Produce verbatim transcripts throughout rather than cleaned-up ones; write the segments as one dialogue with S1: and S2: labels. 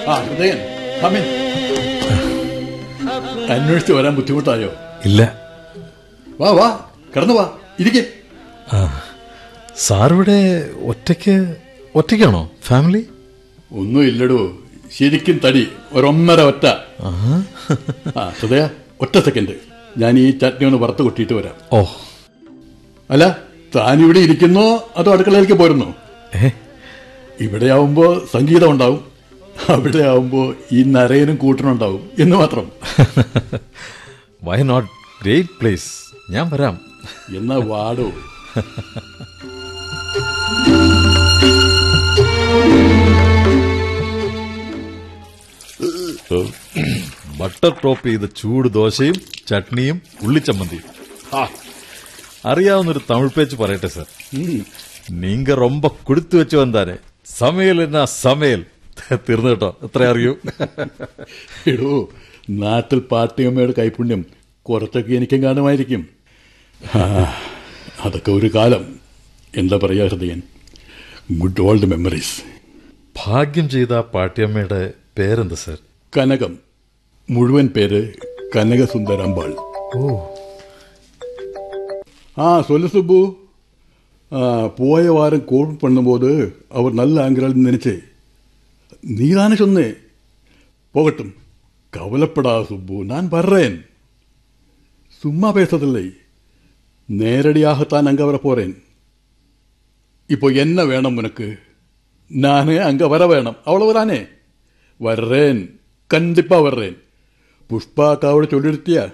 S1: ആ ഹൃദയൻ, അന്വേഷിച്ച് വരാൻ ബുദ്ധിമുട്ടായോ?
S2: ഇല്ല.
S1: വാ വാ, കടന്നു വാ, ഇരിക്കേ.
S2: സാറിവിടെ ഒറ്റയ്ക്ക് ഒറ്റയ്ക്കാണോ? ഫാമിലി
S1: ഒന്നും ഇല്ലടോ, ശരിക്കും തടി ഒരൊന്നര ഒറ്റ. ആ ഹൃദയ, ഒറ്റ സെക്കൻഡ്, ഞാൻ ഈ ചട്നി ഒന്ന് വറുത്ത് കൊട്ടിയിട്ട് വരാം.
S2: ഓ
S1: അല്ല, താനിവിടെ ഇരിക്കുന്നോ അതോ അടുക്കളയിലേക്ക് പോരുന്നോ? ഇവിടെ ആവുമ്പോ സംഗീതം ഉണ്ടാവും, അവിടെ ആവുമ്പോ ഈ നരയനും കൂട്ടനുണ്ടാവും എന്ന് മാത്രം.
S2: വൈ നോട്ട്, ഗ്രേറ്റ് പ്ലേസ്, ഞാൻ വരാം.
S1: എന്നാ വാടോ.
S2: ബട്ടർ ടോപ്പ് ചെയ്ത ചൂട് ദോശയും ചട്നിയും ഉള്ളിച്ചമ്മന്തിയും. അറിയാവുന്നൊരു തമിഴ് പേച്ച് പറയട്ടെ സാർ. നീങ്ക ரொம்ப കൊടുത്തു വെച്ചു വന്നാരെ സമയൽ എന്നാ സമയൽ. തീർന്നു കേട്ടോ, എത്ര അറിയൂ.
S1: എടോ, നാട്ടിൽ പാട്ടിയമ്മയുടെ കൈപുണ്യം കുറച്ചൊക്കെ എനിക്കും കാണുമായിരിക്കും. അതൊക്കെ ഒരു കാലം. എന്താ പറയാ ഹൃദയൻ, ഗുഡ് ഓൾഡ് മെമ്മറീസ്.
S2: ഭാഗ്യം ചെയ്ത പാട്ടിയമ്മയുടെ പേരെന്താ സാർ?
S1: കനകം. മുഴുവൻ പേര് കനകസുന്ദരമ്പാൾ.
S2: ഓ
S1: ആ சொல்லு சுப்பு. போய வாரம் கோல் பண்ணும்போது அவர் நல்ல ஆங்கிரால் நினைச்சே. நீதானே சொன்னே. போகட்டும், கவலைப்படா சுப்பு, நான் வர்றேன். சும்மா பேசதில்லை, நேரடியாகத்தான் அங்க வர போறேன். இப்போ என்ன வேணும் உனக்கு? நானே அங்க வர வேணும், அவ்வளவுதானே? வர்றேன், கண்டிப்பா வர்றேன். புஷ்பாக்காவோட சொல்லிருத்தியா?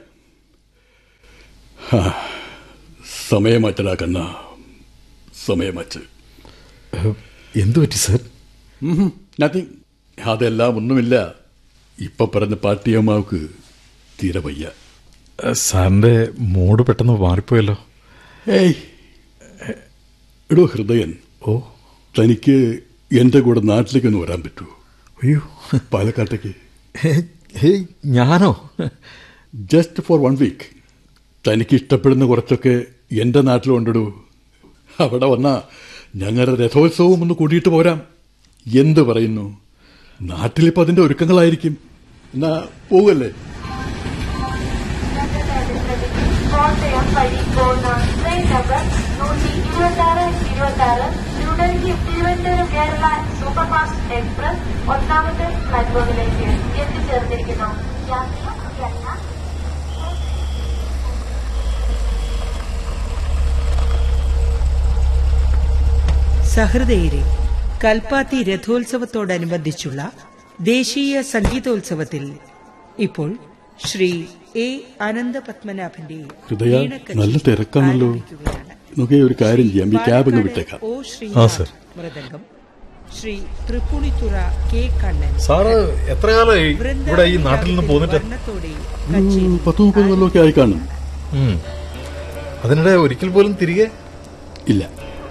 S1: സമയമാറ്റടാ കണ്ണ, സമയമാറ്റ്.
S2: എന്തു പറ്റി സാർ?
S1: നത്തിങ്. അതെല്ലാം ഒന്നുമില്ല. ഇപ്പൊ പറഞ്ഞ പാട്ടിയമ്മാവക്ക് തീരെ വയ്യ.
S2: സാറിന്റെ മൂഡ് പെട്ടെന്ന് മാറിപ്പോയല്ലോ.
S1: ഏയ് എടോ ഹൃദയൻ,
S2: ഓ
S1: തനിക്ക് എന്റെ കൂടെ നാട്ടിലേക്കൊന്ന് വരാൻ പറ്റുമോ?
S2: അയ്യോ,
S1: പാലക്കാട്ടേക്ക്.
S2: ഹേയ്, ഞാനോ?
S1: Just for one week. തനിക്ക് ഇഷ്ടപ്പെടുന്ന കുറച്ചൊക്കെ എന്റെ നാട്ടിലുണ്ടിടൂ. അവിടെ വന്നാ ഞങ്ങളുടെ രഥോത്സവം ഒന്ന് കൂട്ടിയിട്ട് പോരാം. എന്ത് പറയുന്നു? നാട്ടിലിപ്പോ അതിന്റെ ഒരുക്കങ്ങളായിരിക്കും. എന്നാ പോകല്ലേ?
S3: ഒന്നാമത്തെ പ്ലാറ്റ്ഫോമിലേക്ക് എത്തിച്ചേർന്നിരിക്കുന്നു.
S4: സഹൃദയരെ, കൽപ്പാത്തി രഥോത്സവത്തോടനുബന്ധിച്ചുള്ള ദേശീയ സംഗീതോത്സവത്തിൽ ഇപ്പോൾ ശ്രീ എ അനന്തപത്മനാഭന്റെ
S1: നല്ല തിരക്കാണല്ലോ. ഒരു കാര്യം ചെയ്യാം, ഈ ക്യാബ് അങ്ങ് വിട്ടേക്കാം.
S4: മൃദംഗം ശ്രീ തൃപ്പൂണിത്തുറ കെ കണ്ണൻ.
S2: സാറ് എത്ര കാലമായി ഇവിടെ ഈ നാട്ടിൽ നിന്ന് പോന്നിട്ട്?
S1: പത്ത് മുപ്പത് കൊല്ലമൊക്കെ ആയി കാണും.
S2: അതിനിടെ ഒരിക്കൽ പോലും തിരികെ
S1: ഇല്ല.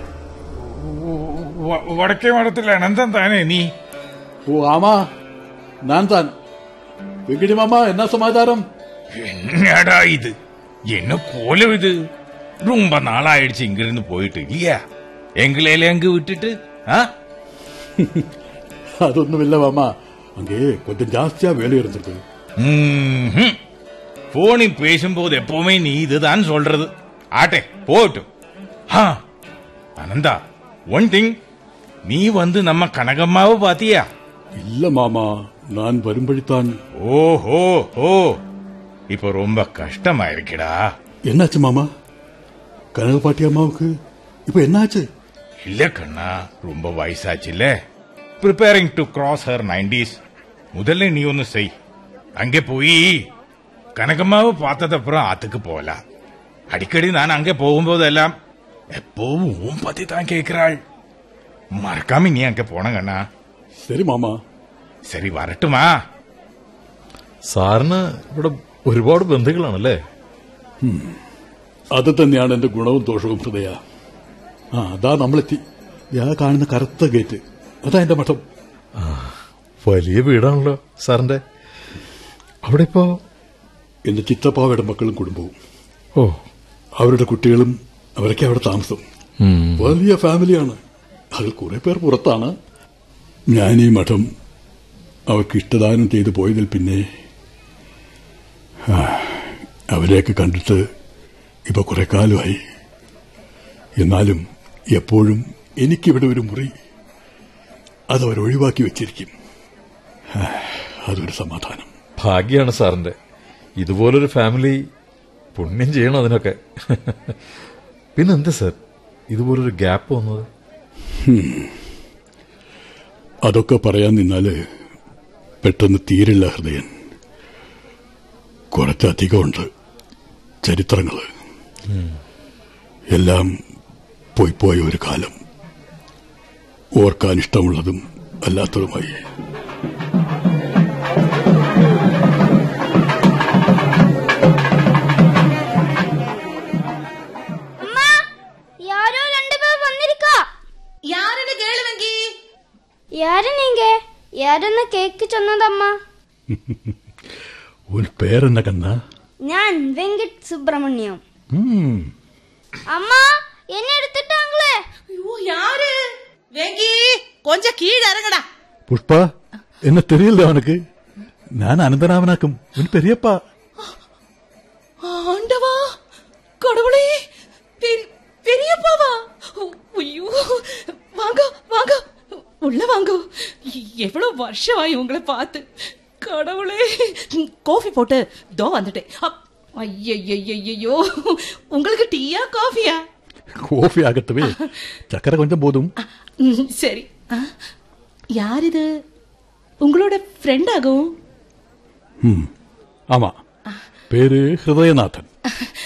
S5: വടക്കേ മഠത്തിൽ അനന്തൻ താനേ നീ?
S1: ഓ ആമാ, ഞാൻ താൻ. വെങ്കിടി മാമ, എന്നാ സമാചാരം?
S5: എന്നാടാ ഇത്, എന്നെ കോലം ഇത്. ரொம்ப നാളായിടുச்சு ഇങ്ങിരുന്ന് പോയിട്ട് ഇല്ല. എങ്കിലേലെ അങ്ങ് വിട്ടിട്ട്
S1: അതൊന്നുമില്ല മാമ, അங்கே கொஞ்சம் ஜாஸ்தியா வேலை இருந்தது.
S5: போனில் பேசும்போது எப்பவுமே நீ இதுதான் சொல்றது. ஆட்டே போட்டும். அனந்தா, ஒன் திங், நீ வந்து நம்ம கனகம்மாவை பாத்தியா?
S1: இல்ல மாமா, நான் வரும்படித்தான்.
S5: ஓஹோ ஓ, இப்ப ரொம்ப கஷ்டமா இருக்குடா.
S1: என்னாச்சு மாமா? கனக பாட்டி அம்மாவுக்கு இப்ப என்னாச்சு?
S5: இல்ல கண்ணா, ரொம்ப வயசாச்சு இல்ல. Preparing to cross her nineties. முதல்ல நீ ஒன்னு செய், அங்கே போய் கனகம்மாவை பார்த்ததப்புறம் ஆத்துக்கு போகலாம். அடிக்கடி நான் அங்கே போகும்போதெல்லாம் எப்பவும் உன் பத்தி தான் கேட்கிறாள். மறக்காம நீ அங்கே போன கண்ணா.
S1: சரி மாமா.
S5: சரி, வரட்டுமா?
S2: സാറിന് ഇവിടെ ഒരുപാട് ബന്ധുക്കളാണല്ലേ?
S1: അത് തന്നെയാണ് എന്റെ ഗുണവും ദോഷവും ഹൃദയ. ആ അതാ നമ്മളെത്തി. ഞാൻ കാണുന്ന കറുത്ത ഗേറ്റ്, അതാ എന്റെ മഠം.
S2: വലിയ വീടാണല്ലോ സാറിന്റെ. അവിടെ ഇപ്പോ
S1: എന്റെ ചിത്തപ്പാവയുടെ മക്കളും കുടുംബവും.
S2: ഓ,
S1: അവരുടെ കുട്ടികളും അവരൊക്കെ അവിടെ താമസം. വലിയ ഫാമിലിയാണ്. അതിൽ കുറെ പേർ പുറത്താണ്. ഞാൻ ഈ മഠം അവർക്ക് ഇഷ്ടദാനം ചെയ്തു പോയതിൽ പിന്നെ അവരെയൊക്കെ കണ്ടിട്ട് ഇപ്പൊ കുറെ കാലമായി. എന്നാലും എപ്പോഴും എനിക്കിവിടെ ഒരു മുറി അതവർ ഒഴിവാക്കി വെച്ചിരിക്കും. അതൊരു സമാധാനം.
S2: ഭാഗ്യാണ് സാറിന്റെ. ഇതുപോലൊരു ഫാമിലി പുണ്യം ചെയ്യണം അതിനൊക്കെ. പിന്നെന്താ സാർ ഇതുപോലൊരു ഗ്യാപ്പ് വന്നത്?
S1: അതൊക്കെ പറയാൻ നിന്നാല് പെട്ടെന്ന് തീരില്ല ഹൃദയൻ. കുറച്ചധികമുണ്ട് ചരിത്രങ്ങള്. എല്ലാം പോയി പോയ ഒരു കാലം, ഓർക്കാൻ ഇഷ്ടമുള്ളതും അല്ലാത്തതുമായി.
S6: யாரு நீங்க? யாருன்னு கேக்கு சொன்னதம்மா.
S1: உன் பேர் என்ன கண்ணா?
S6: நான் வெங்கட் சுப்பிரமணியம். அம்மா என்ன எடுத்துட்டாங்களே?
S7: ஐயோ யாரு? வெங்கி கொஞ்சம் கீழ இறங்கடா.
S1: புஷ்பா என்ன தெரியல உனக்கு? நான் அனந்தராமனாக்கும் உன் பெரியப்பா.
S7: ஆண்டவா கடவுளே, பெரியப்பாவா? ஐயோ வாங்க வாங்க உள்ள வாங்க. எவ்வளவு வருஷமாயி உங்களை பார்த்து. கடவுளே, காஃபி போட்டு தோ வந்துட்டேன். ஐயோ, உங்களுக்கு டீயா காஃபியா?
S1: காஃபி ஆகட்டவே, சக்கரை கொஞ்சம் போதும்.
S7: சரி. யார் இது? உங்களோட ஃப்ரெண்ட் ஆகும்?
S1: ஆமா, பேரு ஹிருதயநாதன்.